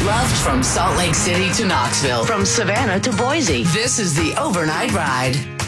Loved from Salt Lake City to Knoxville, from Savannah to Boise. This is the Overnight Ride.